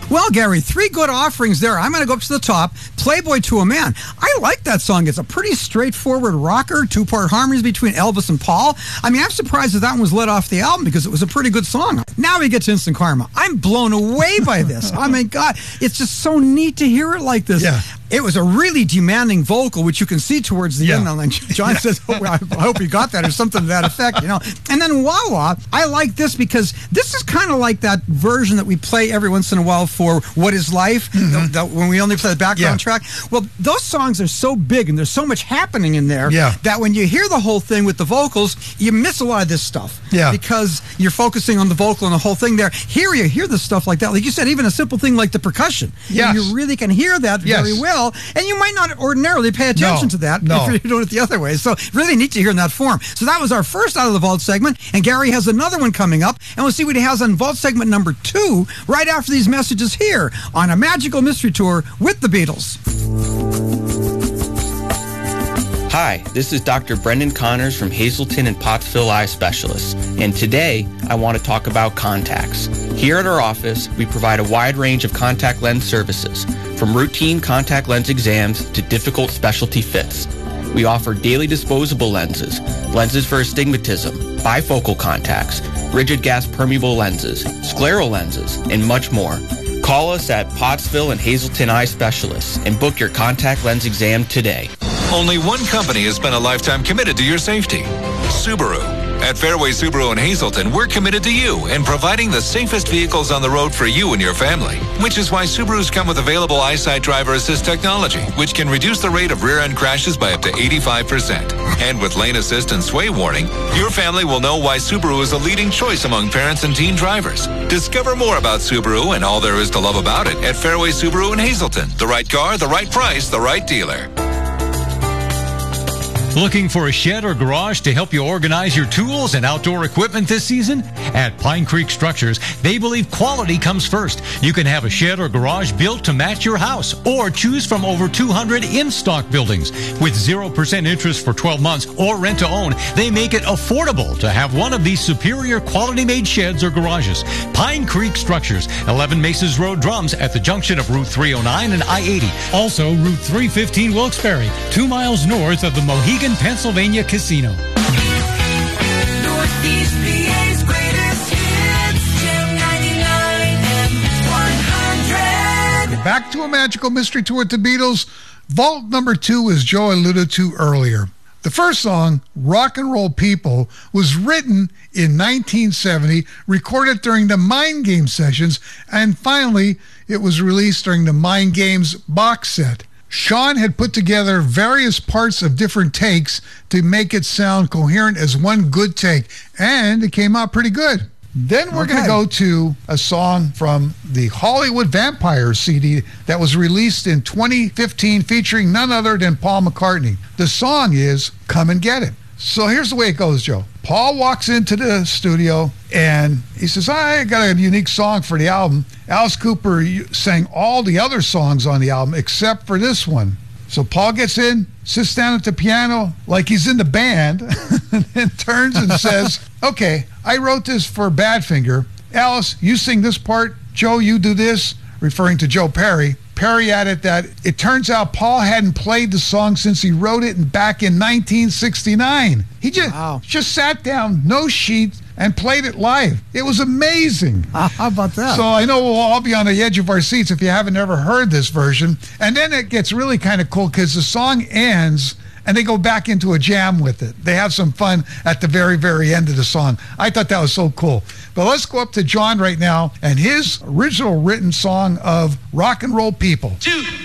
Well, Gary, 3 good offerings there. I'm going to go up to the top. Playboy to a Man. I like that song. It's a pretty straightforward rocker, 2-part harmonies between Elvis and Paul. I mean, I'm surprised that one was let off the album because it was a pretty good song. Now we get to Instant Karma. I'm blown away by this. Oh, my God. It's just so neat to hear it like this. Yeah. It was a really demanding vocal, which you can see towards the end. And John says, I hope you got that, or something to that effect, you know. And then Wah Wah, I like this because this is kind of like that version that we play every once in a while for What Is Life, when we only play the background track. Well, those songs are so big and there's so much happening in there that when you hear the whole thing with the vocals, you miss a lot of this stuff. Because you're focusing on the vocal and the whole thing there. Here you hear the stuff like that. Like you said, even a simple thing like the percussion. You really can hear that very well. And you might not ordinarily pay attention to that if you're doing it the other way. So really neat to hear in that form. So that was our first Out of the Vault segment. And Gary has another one coming up. And we'll see what he has on Vault segment number 2 right after these messages here on A Magical Mystery Tour with the Beatles. Hi, this is Dr. Brendan Connors from Hazleton and Pottsville Eye Specialists, and today I want to talk about contacts. Here at our office, we provide a wide range of contact lens services, from routine contact lens exams to difficult specialty fits. We offer daily disposable lenses, lenses for astigmatism, bifocal contacts, rigid gas permeable lenses, scleral lenses, and much more. Call us at Pottsville and Hazleton Eye Specialists and book your contact lens exam today. Only one company has been a lifetime committed to your safety. Subaru. At Fairway Subaru in Hazleton, we're committed to you and providing the safest vehicles on the road for you and your family. Which is why Subarus come with available EyeSight driver assist technology, which can reduce the rate of rear-end crashes by up to 85%. And with lane assist and sway warning, your family will know why Subaru is a leading choice among parents and teen drivers. Discover more about Subaru and all there is to love about it at Fairway Subaru in Hazleton. The right car, the right price, the right dealer. Looking for a shed or garage to help you organize your tools and outdoor equipment this season? At Pine Creek Structures, they believe quality comes first. You can have a shed or garage built to match your house or choose from over 200 in-stock buildings. With 0% interest for 12 months or rent to own, they make it affordable to have one of these superior quality-made sheds or garages. Pine Creek Structures, 11 Maces Road, Drums, at the junction of Route 309 and I-80. Also, Route 315 Wilkes-Barre, 2 miles north of the Mohegan, Pennsylvania Casino. Northeast PA's greatest hits, Jam 99 and 100. Back to A Magical Mystery Tour with the Beatles. Vault number 2, as Joe alluded to earlier. The first song, Rock and Roll People, was written in 1970, recorded during the Mind Games sessions, and finally it was released during the Mind Games box set. Sean had put together various parts of different takes to make it sound coherent as one good take, and it came out pretty good. Then we're going to go to a song from the Hollywood Vampires CD that was released in 2015 featuring none other than Paul McCartney. The song is Come and Get It. So here's the way it goes, Joe. Paul walks into the studio and he says, I got a unique song for the album. Alice Cooper sang all the other songs on the album except for this one. So Paul gets in, sits down at the piano like he's in the band, and turns and says, okay, I wrote this for Badfinger. Alice, you sing this part. Joe, you do this, referring to Joe Perry. Perry added that it turns out Paul hadn't played the song since he wrote it back in 1969. He just sat down, no sheet, and played it live. It was amazing. How about that? So I know we'll all be on the edge of our seats if you haven't ever heard this version. And then it gets really kind of cool because the song ends and they go back into a jam with it. They have some fun at the very, very end of the song. I thought that was so cool. But let's go up to John right now and his original written song of Rock and Roll People. 2,